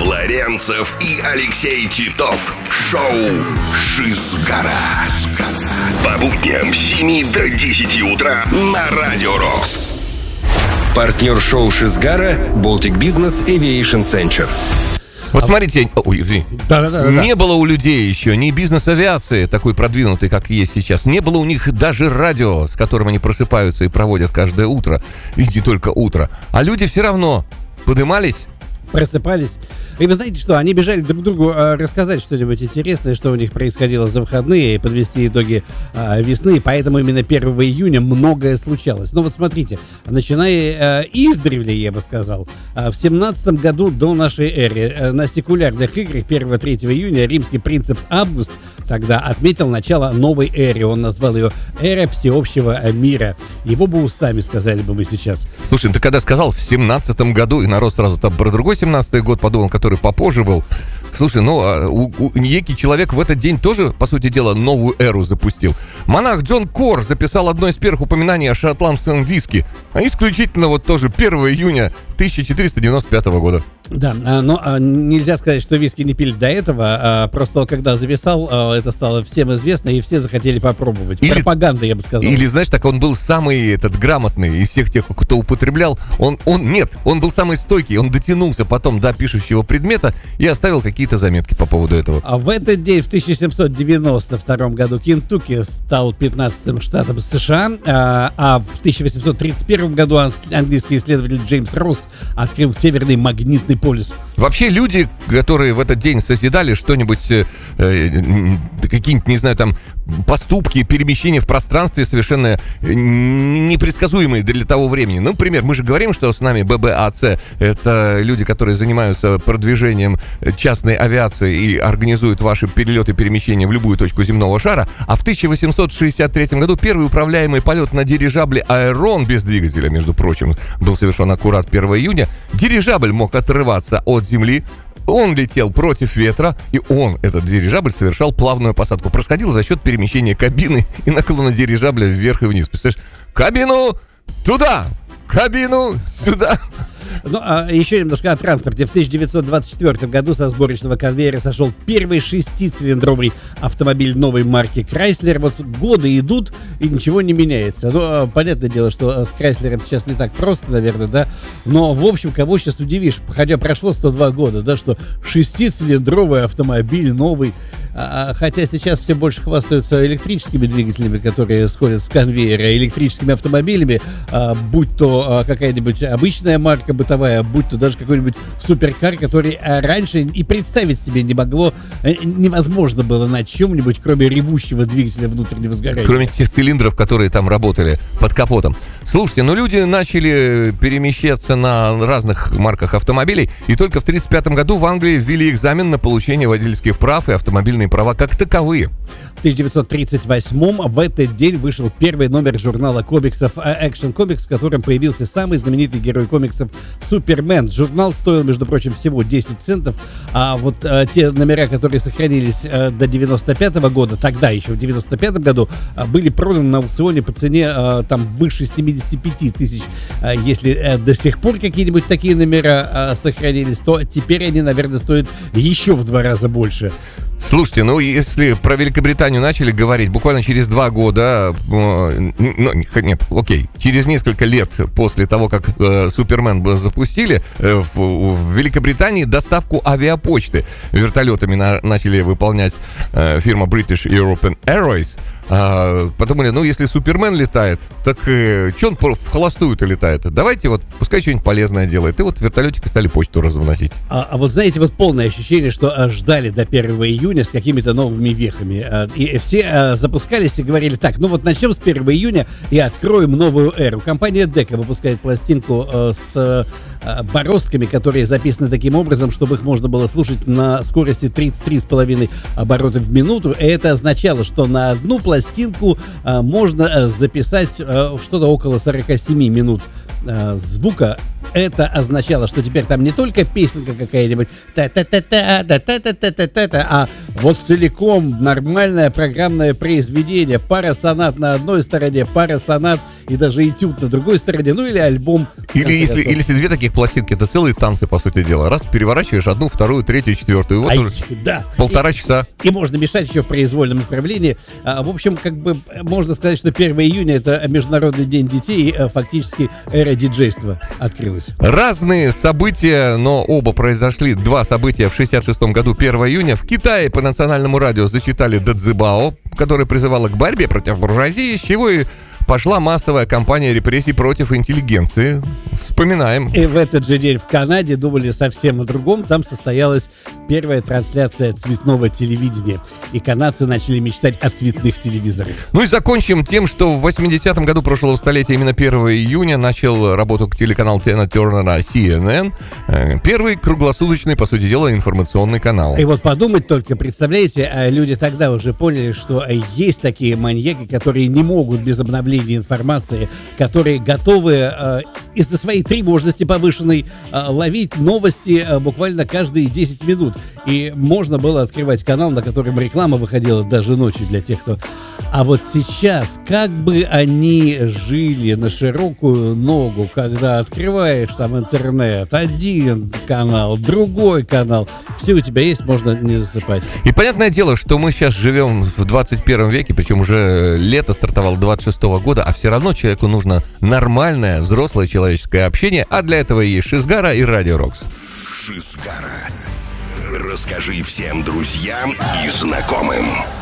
Флоренцев и Алексей Титов. Шоу «Шизгара». По будням с 7 до 10 утра на Радио Рокс. Партнер шоу «Шизгара» Baltic Business Aviation Center. Вот смотрите, не было у людей еще ни бизнес-авиации такой продвинутой, как есть сейчас. Не было у них даже радио, с которым они просыпаются и проводят каждое утро. И не только утро. А люди все равно подымались, просыпались. И вы знаете что, они бежали друг другу рассказать что-нибудь интересное, что у них происходило за выходные, и подвести итоги весны. Поэтому именно 1 июня многое случалось. Но вот смотрите, начиная издревле, я бы сказал, в 17 году до нашей эры на секулярных играх 1-3 июня римский принцепс Август тогда отметил начало новой эры. Он назвал ее «Эра всеобщего мира». Его бы устами сказали бы мы сейчас. Слушай, ну ты когда сказал в 17 году, и народ сразу там про другой 17-й год подумал, который попозже был. Слушай, ну, некий человек в этот день тоже, по сути дела, новую эру запустил. Монах Джон Кор записал одно из первых упоминаний о шотландском виски. Исключительно вот тоже 1 июня 1495 года. Да, но нельзя сказать, что виски не пили до этого. Просто когда зависал, это стало всем известно, и все захотели попробовать. Пропаганда, я бы сказал. Или, знаешь, так он был самый грамотный из всех тех, кто употреблял. Он был самый стойкий. Он дотянулся потом до пишущего предмета и оставил какие-то заметки по поводу этого. А в этот день, в 1792 году, Кентукки стал 15-м штатом США, а в 1831 году английский исследователь Джеймс Росс открыл Северный магнитный полюс. Вообще люди, которые в этот день созидали что-нибудь, какие-нибудь, не знаю, там, поступки, перемещения в пространстве совершенно непредсказуемые для того времени. Ну, например, мы же говорим, что с нами ББАЦ — это люди, которые занимаются продвижением частной авиации и организуют ваши перелеты и перемещения в любую точку земного шара. А в 1863 году первый управляемый полет на дирижабле «Аэрон» без двигателя, между прочим, был совершен аккурат 1 июня. Дирижабль мог отрываться от земли, он летел против ветра, и этот дирижабль, совершал плавную посадку. Происходило за счет перемещения кабины и наклона дирижабля вверх и вниз. Представляешь? Кабину туда, кабину сюда. Ну, а еще немножко о транспорте. В 1924 году со сборочного конвейера сошел первый 6-цилиндровый автомобиль новой марки Chrysler. Вот годы идут, и ничего не меняется. Ну, понятное дело, что с Chrysler сейчас не так просто, наверное, да. Но, в общем, кого сейчас удивишь? Хотя прошло 102 года, да, что 6-цилиндровый автомобиль новый. Хотя сейчас все больше хвастаются электрическими двигателями, которые сходят с конвейера, электрическими автомобилями, будь то какая-нибудь обычная марка бытовая, будь то даже какой-нибудь суперкар, который раньше и представить себе не могло, невозможно было на чем-нибудь, кроме ревущего двигателя внутреннего сгорания. Кроме тех цилиндров, которые там работали под капотом. Слушайте, ну люди начали перемещаться на разных марках автомобилей, и только в 1935 году в Англии ввели экзамен на получение водительских прав и автомобильные права как таковые. В 1938-м в этот день вышел первый номер журнала комиксов Action Comics, в котором появился самый знаменитый герой комиксов Супермен. Журнал стоил, между прочим, всего 10 центов, а вот те номера, которые сохранились до 95 года, тогда еще в 95 году, были проданы на аукционе по цене там выше 75 тысяч. Если до сих пор какие-нибудь такие номера сохранились, то теперь они, наверное, стоят еще в 2 раза больше. Слушайте, ну если про Великобританию начали говорить, буквально через 2 года, через несколько лет после того, как Супермен запустили, в Великобритании доставку авиапочты вертолетами начали выполнять фирма British European Airways. Подумали, ну если Супермен летает, так что он в холостую-то летает? Давайте вот, пускай что-нибудь полезное делает. И вот вертолетики стали почту развносить. А вот знаете, вот полное ощущение, что ждали до 1 июня с какими-то новыми вехами. И все запускались и говорили, так, ну вот начнем с 1 июня и откроем новую эру. Компания Decca выпускает пластинку с бороздками, которые записаны таким образом, чтобы их можно было слушать на скорости 33,5 оборотов в минуту. И это означало, что на одну пластинку можно записать что-то около 47 минут звука это означало, что теперь там не только песенка какая-нибудь, а вот целиком нормальное программное произведение. Пара сонат на одной стороне, пара сонат и даже этюд на другой стороне, ну или альбом. Или если две таких пластинки, это целые танцы, по сути дела. Раз переворачиваешь одну, вторую, третью, четвертую. Вот уже да. полтора часа. И можно мешать еще в произвольном направлении. В общем, как бы можно сказать, что 1 июня это Международный день детей, и фактически эра диджейства открылась. Разные события, но оба произошли. Два события в 1966 году, 1 июня. В Китае по национальному радио зачитали Дадзибао, которая призывала к борьбе против буржуазии, с чего и пошла массовая кампания репрессий против интеллигенции. Вспоминаем. И в этот же день в Канаде думали совсем о другом. Там состоялась первая трансляция цветного телевидения. И канадцы начали мечтать о цветных телевизорах. Ну и закончим тем, что в 80-м году прошлого столетия, именно 1 июня, начал работу телеканал Тена Тернера CNN. Первый круглосуточный, по сути дела, информационный канал. И вот подумать только, представляете, люди тогда уже поняли, что есть такие маньяки, которые не могут без обновления информации, которые готовы из-за своей тревожности повышенной ловить новости буквально каждые 10 минут. И можно было открывать канал, на котором реклама выходила даже ночью для тех, кто... А вот сейчас, как бы они жили на широкую ногу, когда открываешь там интернет, один канал, другой канал, все у тебя есть, можно не засыпать. И понятное дело, что мы сейчас живем в 21 веке, причем уже лето стартовало 26-го года, а все равно человеку нужно нормальное, взрослое человеческое общение, а для этого есть Шизгара и Радио Рокс. Шизгара. Расскажи всем друзьям и знакомым.